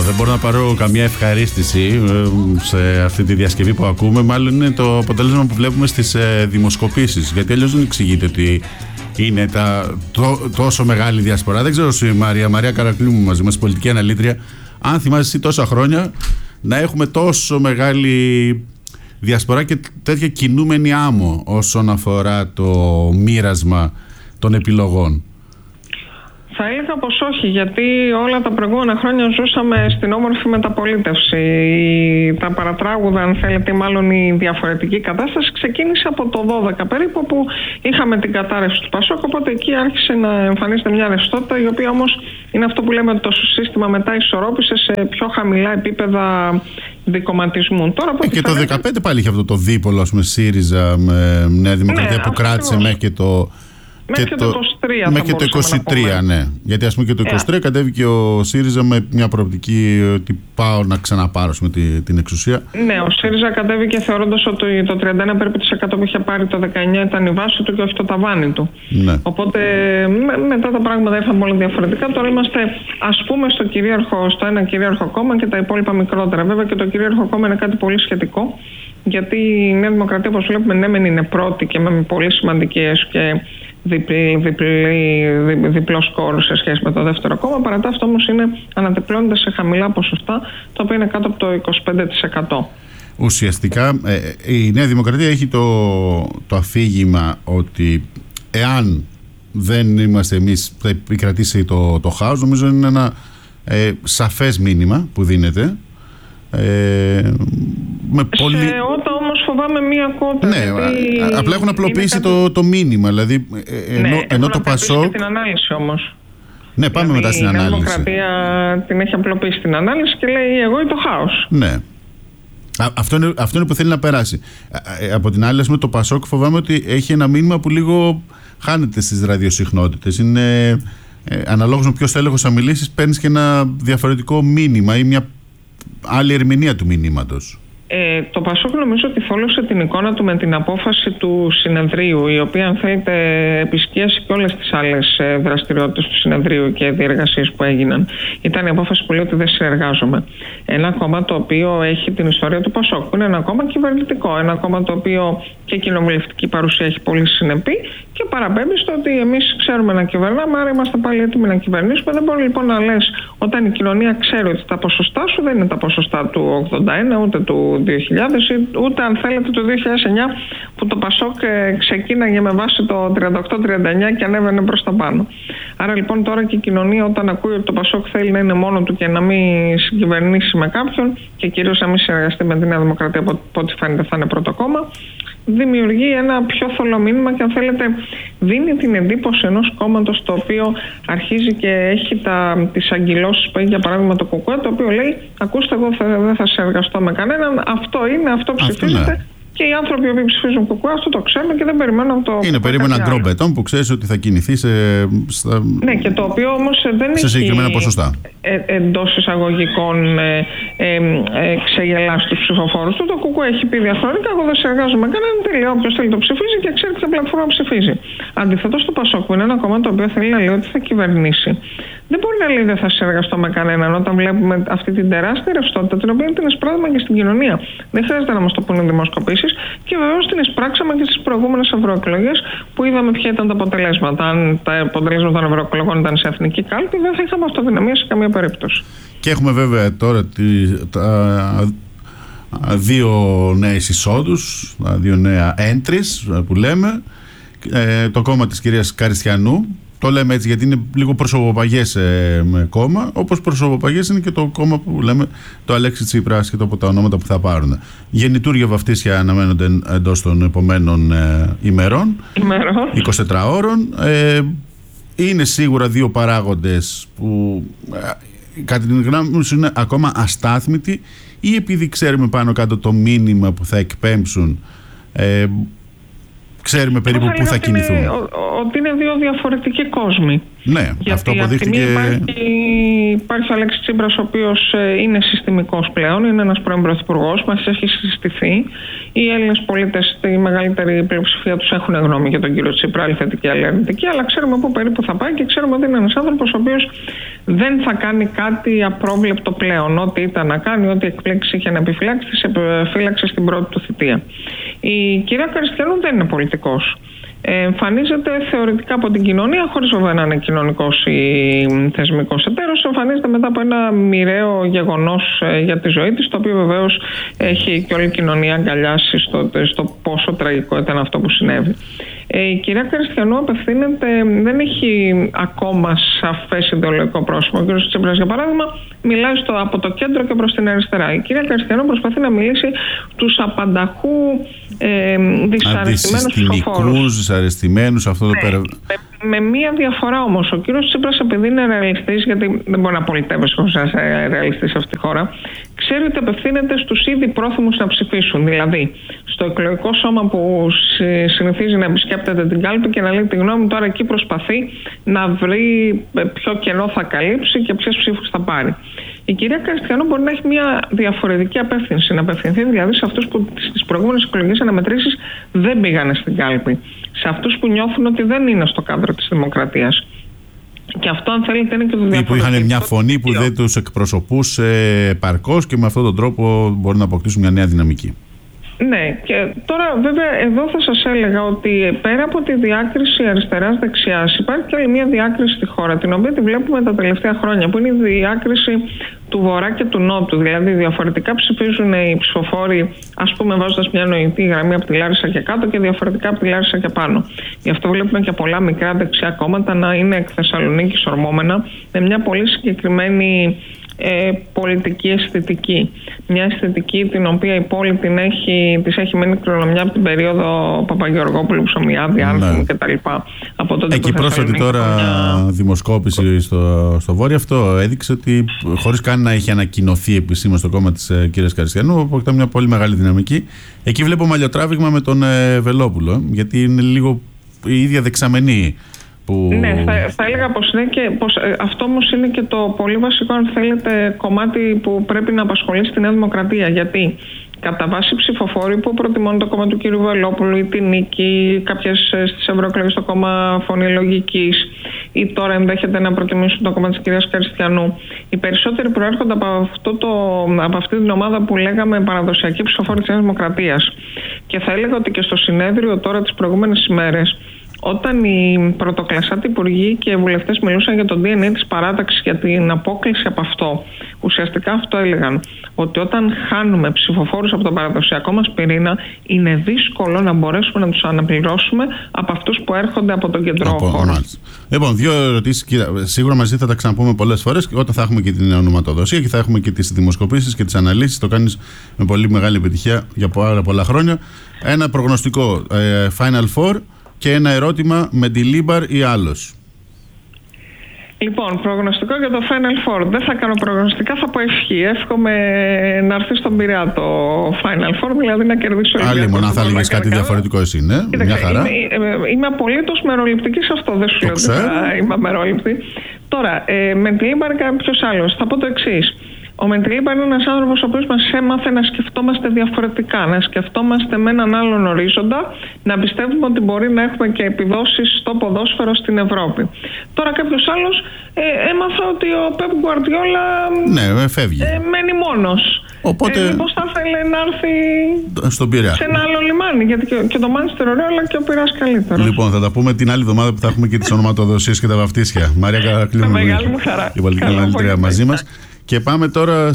Δεν μπορώ να πάρω καμία ευχαρίστηση σε αυτή τη διασκευή που ακούμε. Μάλλον είναι το αποτέλεσμα που βλέπουμε στις δημοσκοπήσεις. Γιατί αλλιώς δεν εξηγείται ότι είναι τόσο μεγάλη διασπορά. Δεν ξέρω η Μαρία Καρακλήμου μαζί μας, πολιτική αναλήτρια, αν θυμάσαι εσύ τόσα χρόνια να έχουμε τόσο μεγάλη διασπορά και τέτοια κινούμενη άμμο όσον αφορά το μοίρασμα των επιλογών. Θα έλεγα πως όχι, γιατί όλα τα προηγούμενα χρόνια ζούσαμε στην όμορφη μεταπολίτευση. Τα παρατράγουδα, αν θέλετε, μάλλον η διαφορετική κατάσταση ξεκίνησε από το 12 περίπου, που είχαμε την κατάρρευση του Πασόκ, οπότε εκεί άρχισε να εμφανίζεται μια ρευστότητα, η οποία όμως είναι αυτό που λέμε ότι το σύστημα μετά ισορρόπησε σε πιο χαμηλά επίπεδα δικομματισμού. Τώρα, και το 2015 πάλι είχε αυτό το δίπολο, ας πούμε, ΣΥΡΙΖΑ με Νέα Δημοκρατία, που κράτησε μέχρι και το... Μέχρι και το 23. Μέχρι και το 23, ναι. Γιατί ας πούμε και το 23 κατέβηκε ο ΣΥΡΙΖΑ με μια προοπτική ότι πάω να ξαναπάρω την εξουσία. Ναι, ο ΣΥΡΙΖΑ κατέβηκε θεωρώντας ότι το 31 περίπου που είχε πάρει το 19 ήταν η βάση του και όχι το ταβάνι του. Ναι. Οπότε μετά τα πράγματα ήρθαν πολύ διαφορετικά. Τώρα είμαστε, ας πούμε, στο ένα κυρίαρχο κόμμα και τα υπόλοιπα μικρότερα. Βέβαια και το κυρίαρχο κόμμα είναι κάτι πολύ σχετικό. Γιατί η Νέα Δημοκρατία, όπως βλέπουμε, ναι, μεν είναι πρώτη και με πολύ σημαντικές και διπλό σκόρ σε σχέση με το δεύτερο κόμμα. Παρά τα αυτό όμως αναδιπλώνεται σε χαμηλά ποσοστά, τα οποία είναι κάτω από το 25%. Ουσιαστικά η Νέα Δημοκρατία έχει το αφήγημα ότι εάν δεν είμαστε εμείς θα επικρατήσει το χάος. Νομίζω είναι ένα σαφές μήνυμα που δίνεται. Όταν όμως φοβάμαι μία κότα. Ναι, απλά έχουν απλοποιήσει το μήνυμα. Δηλαδή, ενώ το Πασόκ. Και την ανάλυση όμως. Ναι, πάμε μετά στην ανάλυση. Η Δημοκρατία την έχει απλοποιήσει την ανάλυση και λέει εγώ ή το χάος. Ναι. Αυτό είναι που θέλει να περάσει. Από την άλλη, ας πούμε, το Πασόκ φοβάμαι ότι έχει ένα μήνυμα που λίγο χάνεται στις ραδιοσυχνότητες. Είναι αναλόγως με ποιος τέλεχος θα μιλήσεις, παίρνεις και ένα διαφορετικό μήνυμα ή μια άλλη ερμηνεία του μηνύματος. Το Πασόκ νομίζω ότι θόλωσε την εικόνα του με την απόφαση του συνεδρίου, η οποία, αν θέλετε, επισκίασε και όλες τις άλλες δραστηριότητες του συνεδρίου και διεργασίες που έγιναν. Ήταν η απόφαση που λέει ότι δεν συνεργάζομαι. Ένα κόμμα το οποίο έχει την ιστορία του Πασόκ, που είναι ένα κόμμα κυβερνητικό, ένα κόμμα το οποίο και κοινοβουλευτική παρουσία έχει πολύ συνεπή και παραπέμπει στο ότι εμείς ξέρουμε να κυβερνάμε, άρα είμαστε πάλι έτοιμοι να κυβερνήσουμε. Δεν μπορεί λοιπόν να λες, όταν η κοινωνία ξέρει ότι τα ποσοστά σου δεν είναι τα ποσοστά του 81 ούτε του 2000, ούτε αν θέλετε το 2009 που το Πασόκ ξεκίναγε με βάση το 38-39 και ανέβαινε προς τα πάνω. Άρα λοιπόν τώρα και η κοινωνία, όταν ακούει ότι το Πασόκ θέλει να είναι μόνο του και να μην συγκυβερνήσει με κάποιον και κυρίως να μην συνεργαστεί με τη Νέα Δημοκρατία, από ό,τι φαίνεται θα είναι πρώτο κόμμα, δημιουργεί ένα πιο θολό μήνυμα και, αν θέλετε, δίνει την εντύπωση ενός κόμματος το οποίο αρχίζει και έχει τις αγκυλώσεις που έχει, για παράδειγμα, το ΚΚΕ, το οποίο λέει ακούστε, εγώ δεν θα συνεργαστώ με κανέναν, αυτό είναι, αυτό ψηφίζεται. Ναι. Και οι άνθρωποι που ψηφίζουν ΚΚΕ αυτό το ξέρουν και δεν περιμένουν από το. Είναι περίπου ένα γκρο μπετόν που ξέρει ότι θα κινηθεί ναι, και το οποίο όμως δεν έχει συγκεκριμένα ποσοστά. Εντός εισαγωγικών ξεγελάσει τους ψηφοφόρους του. Το ΚΚΕ έχει πει διαχρονικά: εγώ δεν συνεργάζομαι με κανέναν, τελείω. Όποιος θέλει το ψηφίζει και ξέρει ποια πλατφόρμα ψηφίζει. Αντιθέτως, το Πασόκ, που είναι ένα κόμμα το οποίο θέλει να λέει ότι θα κυβερνήσει, δεν μπορεί να λέει δεν θα συνεργαστώ με κανέναν όταν βλέπουμε αυτή την τεράστια ρευστότητα, την οποία την εισπράττουμε και στην κοινωνία. Δεν χρειάζεται να μας το πούνε δημοσκοπήσεις και βεβαίως την εισπράξαμε και στις προηγούμενες ευρωεκλογές που είδαμε ποια ήταν τα αποτελέσματα. Αν τα αποτελέσματα των ευρωεκλογών ήταν σε εθνική κάλπη, δεν θα είχαμε αυτοδυναμία σε καμία περίπτωση. Και έχουμε βέβαια τώρα δύο νέες εισόδους, δύο νέα entries που λέμε. Το κόμμα της κυρίας Καριστιανού. Το λέμε έτσι γιατί είναι λίγο προσωποπαγές με κόμμα, όπως προσωποπαγές είναι και το κόμμα που λέμε το Αλέξη Τσίπρα, και από τα ονόματα που θα πάρουν. Γεννητούργια βαφτίσια αναμένονται εντός των επομένων ημερών, 24 ώρων. Είναι σίγουρα δύο παράγοντες που κατά την γνώμη μου είναι ακόμα αστάθμητοι, ή επειδή ξέρουμε πάνω κάτω το μήνυμα που θα εκπέμψουν ξέρουμε περίπου πού θα κινηθούμε. Ότι είναι δύο διαφορετικοί κόσμοι. Ναι, γιατί αυτό αποδείχθηκε. Υπάρχει ο Αλέξης Τσίπρας, ο οποίος είναι συστημικός πλέον, είναι ένας πρώην πρωθυπουργός, μας έχει συστηθεί. Οι Έλληνες πολίτες, τη μεγαλύτερη πλειοψηφία τους έχουν γνώμη για τον κύριο Τσίπρα, άλλη θετική, άλλη αρνητική, αλλά ξέρουμε πού περίπου θα πάει και ξέρουμε ότι είναι ένας άνθρωπος ο οποίος δεν θα κάνει κάτι απρόβλεπτο πλέον. Ό,τι ήταν να κάνει, ό,τι εκπλήξει είχε να επιφυλάξει, τις επιφύλαξε στην πρώτη του θητεία. Η κυρία Καριστιανού δεν είναι πολιτικός. Εμφανίζεται θεωρητικά από την κοινωνία, χωρίς βέβαια να είναι κοινωνικός ή θεσμικός εταίρος. Εμφανίζεται μετά από ένα μοιραίο γεγονός για τη ζωή της, το οποίο βεβαίως έχει και όλη η κοινωνία αγκαλιάσει στο πόσο τραγικό ήταν αυτό που συνέβη. Η κυρία Καριστιανού απευθύνεται, δεν έχει ακόμα σαφές ιδεολογικό πρόσωπο. Ο κ. Τσίπρας, για παράδειγμα, μιλάει από το κέντρο και προς την αριστερά. Η κυρία Καριστιανού προσπαθεί να μιλήσει τους απανταχού δυσαρεστημένους ψηφοφόρους. Δυσαρεστημένους, αυτό το πέρα. Με μία διαφορά όμως. Ο κύριος Τσίπρας, επειδή είναι ρεαλιστής, γιατί δεν μπορεί να πολιτεύει χωρίς να είσαι ρεαλιστής σε αυτή τη χώρα, ξέρει ότι απευθύνεται στους ήδη πρόθυμους να ψηφίσουν. Δηλαδή, στο εκλογικό σώμα που συνηθίζει να επισκέπτεται την κάλπη και να λέει τη γνώμη, τώρα εκεί προσπαθεί να βρει ποιο κενό θα καλύψει και ποιες ψήφους θα πάρει. Η κυρία Καριστιανού μπορεί να έχει μια διαφορετική απεύθυνση, να απευθυνθεί δηλαδή σε αυτούς που στις προηγούμενες εκλογικές αναμετρήσεις δεν πήγανε στην κάλπη. Σε αυτούς που νιώθουν ότι δεν είναι στο κάδρο της δημοκρατίας. Και αυτό, αν θέλετε, είναι και το διαφορετικό. Που είχαν μια φωνή που δεν τους εκπροσωπούσε επαρκώς και με αυτόν τον τρόπο μπορεί να αποκτήσουν μια νέα δυναμική. Ναι, και τώρα βέβαια εδώ θα σας έλεγα ότι πέρα από τη διάκριση αριστεράς-δεξιάς υπάρχει και άλλη μια διάκριση στη χώρα, την οποία τη βλέπουμε τα τελευταία χρόνια, που είναι η διάκριση του Βορρά και του Νότου. Δηλαδή διαφορετικά ψηφίζουν οι ψηφοφόροι, ας πούμε, βάζοντας μια νοητή γραμμή από τη Λάρισα και κάτω και διαφορετικά από τη Λάρισα και πάνω. Γι' αυτό βλέπουμε και πολλά μικρά δεξιά κόμματα να είναι εκ Θεσσαλονίκης ορμόμενα με μια πολύ συγκεκριμένη πολιτική αισθητική. Μια αισθητική την οποία η πόλη της έχει μείνει κληρονομιά από την περίοδο Παπαγεωργόπουλου, Ψωμιάδη, Άνθιμου κτλ. Εκεί πρόσφατη τώρα δημοσκόπηση στο Βόρειο, αυτό έδειξε ότι χωρίς καν να έχει ανακοινωθεί επισήμως το κόμμα της κυρίας Καριστιανού, αποκτά μια πολύ μεγάλη δυναμική. Εκεί βλέπω μαλλιοτράβηγμα με τον Βελόπουλο, γιατί είναι λίγο η ίδια δεξαμενή. Ναι, θα έλεγα πως είναι και πως αυτό όμως είναι και το πολύ βασικό, αν θέλετε, κομμάτι που πρέπει να απασχολήσει τη Νέα Δημοκρατία. Γιατί κατά βάση ψηφοφόροι που προτιμούν το κόμμα του κ. Βελόπουλου ή τη νίκη, κάποιες στις ευρωεκλογές το κόμμα Φωνή Λογικής, ή τώρα ενδέχεται να προτιμήσουν το κόμμα της κυρίας Καριστιανού, οι περισσότεροι προέρχονται από αυτή την ομάδα που λέγαμε παραδοσιακή ψηφοφόροι της Νέας Δημοκρατίας. Και θα έλεγα ότι και στο συνέδριο τώρα τις προηγούμενες ημέρες, όταν οι πρωτοκλασσάτοι υπουργοί και οι βουλευτές μιλούσαν για το DNA της παράταξης, για την απόκληση από αυτό, ουσιαστικά αυτό έλεγαν. Ότι όταν χάνουμε ψηφοφόρους από τον παραδοσιακό μας πυρήνα, είναι δύσκολο να μπορέσουμε να τους αναπληρώσουμε από αυτούς που έρχονται από τον κεντρό χώρο. Λοιπόν, δύο ερωτήσεις, κύριε. Σίγουρα μαζί θα τα ξαναπούμε πολλές φορές, όταν θα έχουμε και την ονοματοδοσία και θα έχουμε και τις δημοσκοπήσεις και τις αναλύσεις. Το κάνεις με πολύ μεγάλη επιτυχία για πάρα πολλά χρόνια. Ένα προγνωστικό, Final Four. Και ένα ερώτημα με τη Λίμπαρ ή άλλος. Λοιπόν, προγνωστικό για το Final Four. Δεν θα κάνω προγνωστικά, θα πω ευχή. Εύχομαι να έρθει στον Πειραιά το Final Four, δηλαδή να κερδίσει ο Ολυμπιακός. Άλλη μονά θα έλεγες κάτι διαφορετικό εσύ, ναι. Μια χαρά. Είμαι απολύτως μεροληπτική σε αυτό, δεν σου λέω ότι είμαι αμερόληπτη. Τώρα, με τη Λίμπαρ κάποιος άλλος. Θα πω το εξής. Ο Μεντιλίμπα είναι ένας άνθρωπος ο οποίος μας έμαθε να σκεφτόμαστε διαφορετικά, να σκεφτόμαστε με έναν άλλον ορίζοντα, να πιστεύουμε ότι μπορεί να έχουμε και επιδόσεις στο ποδόσφαιρο στην Ευρώπη. Τώρα κάποιος άλλος έμαθε ότι ο Πεπ Γκουαρντιόλα φεύγει. Μένει μόνος. Οπότε πώς θα ήθελε να έρθει στον Πειραιά, σε ένα άλλο λιμάνι, γιατί και το Μάντσεστερ ωραίο, αλλά και ο Πειραιάς καλύτερο. Λοιπόν, θα τα πούμε την άλλη εβδομάδα που θα έχουμε και τις ονοματοδοσίες και τα βαφτίσια. Μαρία Καρακλείου, μεγάλη μου χαρά. Η πολιτική αναλυτρία μαζί μας. Και πάμε τώρα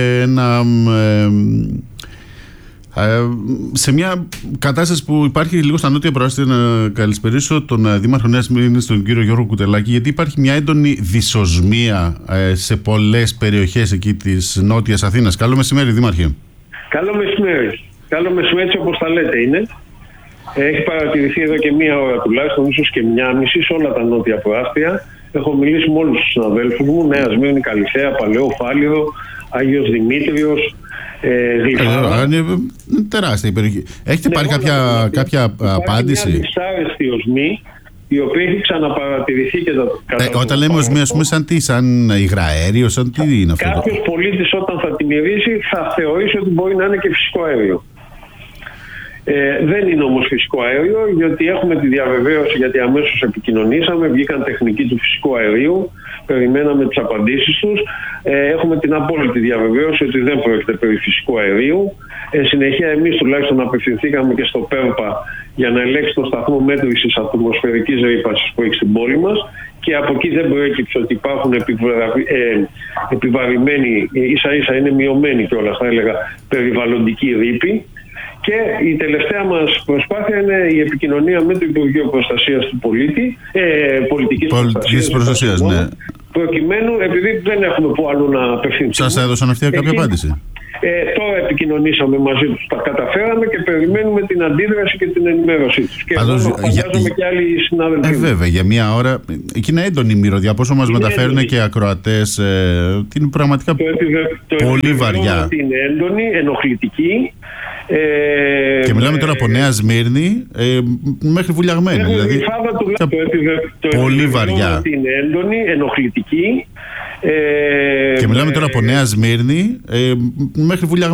σε μια κατάσταση που υπάρχει λίγο στα νότια προάστια. Να καλησπερίσω τον Δήμαρχο Νέας Μήνης, τον κύριο Γιώργο Κουτελάκη, γιατί υπάρχει μια έντονη δυσοσμία σε πολλές περιοχές εκεί της Νότιας Αθήνας. Καλό μεσημέρι, Δήμαρχε. Καλό μεσημέρι. Καλό μεσημέρι, όπως τα λέτε είναι. Έχει παρατηρηθεί εδώ και μία ώρα τουλάχιστον, ίσως και μία μισή, σε όλα τα νότια προάστια. Έχω μιλήσει με όλους τους συναδέλφους μου, Νέα Σμύρνη, Καλυθέα, Παλαιό, Φάληρο, Άγιος Δημήτριος, Γλυφάδα. Είναι τεράστια η περιοχή. Έχετε πάρει κάποια απάντηση? Μια δυσάρεστη οσμή, η οποία έχει ξαναπαρατηρηθεί και όταν λέμε οσμή, ας πούμε, σαν υγραέριο, σαν τι είναι αυτό? Κάποιος πολίτης όταν θα τη μυρίσει θα θεωρήσει ότι μπορεί να είναι και φυσικό αέριο. Δεν είναι όμως φυσικό αέριο, γιατί έχουμε τη διαβεβαίωση, γιατί αμέσως επικοινωνήσαμε, βγήκαν τεχνικοί του φυσικού αερίου, περιμέναμε τις απαντήσεις τους. Έχουμε την απόλυτη διαβεβαίωση ότι δεν πρόκειται περί φυσικού αερίου. Συνεχεία εμείς τουλάχιστον απευθυνθήκαμε και στο ΠΕΡΠΑ για να ελέγξει τον σταθμό μέτρησης ατμοσφαιρικής ρήπανσης που έχει στην πόλη μας, και από εκεί δεν προέκυψε ότι υπάρχουν επιβαρημένοι, ίσα ίσα είναι μειωμένοι κιόλας, θα έλεγα, περιβαλλοντική ρήπη. Και η τελευταία μας προσπάθεια είναι η επικοινωνία με το Υπουργείο Προστασίας του Πολίτη, Πολιτικής Προστασίας, ναι. Προκειμένου, επειδή δεν έχουμε που αλλού να απευθυνθούμε. Σας έδωσαν αυτή κάποια απάντηση? Τώρα επικοινωνήσαμε μαζί τους, τα καταφέραμε και περιμένουμε την αντίδραση και την ενημέρωσή τους. Και φαντάζομαι και άλλοι συνάδελφοι. Βέβαια, για μία ώρα. Εκεί είναι έντονη η μυρωδιά. Από όσο μας μεταφέρουν και οι ακροατές, είναι πραγματικά πολύ βαριά. Είναι έντονη, ενοχλητική. Και μιλάμε τώρα από Νέα Σμύρνη μέχρι Βουλιαγμένη. Δηλαδή, πολύ βαριά. Είναι έντονη, ενοχλητική. Και μιλάμε τώρα από Νέα Σμύρνη μέχρι Βουλιαγμένη.